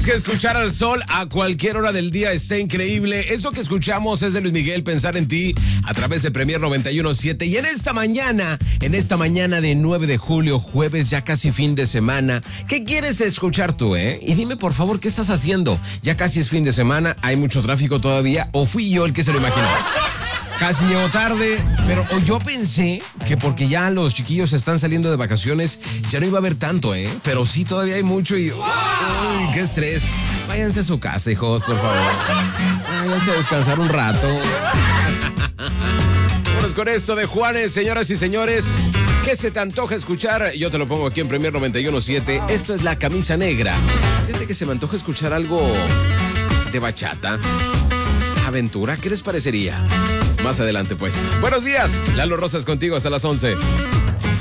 Es que escuchar al sol a cualquier hora del día está increíble. Esto que escuchamos es de Luis Miguel, Pensar en ti, a través de Premier 91.7. Y en esta mañana de 9 de julio, jueves, ya casi fin de semana, ¿qué quieres escuchar tú, Y dime, por favor, ¿qué estás haciendo? Ya casi es fin de semana, hay mucho tráfico todavía, ¿o fui yo el que se lo imaginó? Casi llego tarde, pero yo pensé que porque ya los chiquillos están saliendo de vacaciones, ya no iba a haber tanto, Pero sí, todavía hay mucho y... ¡Uy, qué estrés! Váyanse a su casa, hijos, por favor. Váyanse a descansar un rato. Vámonos con esto de Juanes, señoras y señores. ¿Qué se te antoja escuchar? Yo te lo pongo aquí en Premier 91.7. Esto es La Camisa Negra. Fíjate que se me antoja escuchar algo de bachata. Aventura, ¿qué les parecería? Más adelante, pues. Buenos días, Lalo Rosas contigo hasta las 11.